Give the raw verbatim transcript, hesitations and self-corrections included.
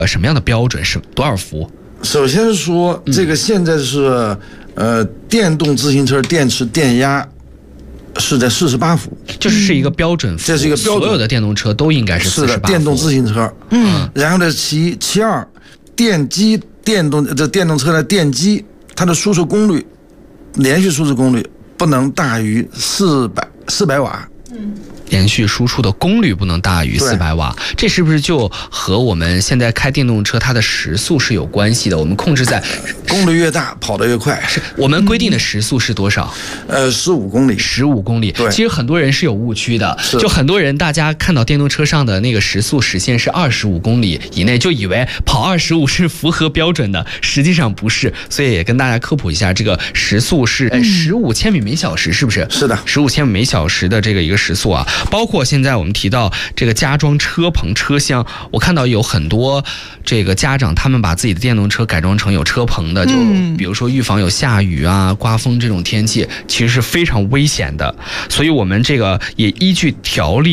呃什么样的标准？是多少伏？ 首先说，这个现在是、嗯、呃电动自行车电池电压是在四十八伏， 就是是一个标准伏， 这是一个标准， 所有的电动车都应该是四十八伏。 是的，电动自行车。嗯，然后呢，其其二，电机电动这电动车的电机，它的输出功率，连续输出功率不能大于四百四百瓦。 嗯。连续输出的功率不能大于四百瓦，这是不是就和我们现在开电动车它的时速是有关系的？我们控制在功率越大，跑得越快。 是我们规定的时速是多少？ 呃，十五公里。 十五公里。 对， 其实很多人是有误区的，就很多人大家看到电动车上的那个时速实现是二十五公里以内，就以为跑二十五是符合标准的，实际上不是。所以也跟大家科普一下，这个时速是呃十五千米每小时，是不是？ 是的， 十五千米每小时的这个一个时速啊。包括现在我们提到这个加装车棚车厢，我看到有很多这个家长他们把自己的电动车改装成有车棚的，就比如说预防有下雨啊、刮风这种天气，其实是非常危险的。所以我们这个也依据条例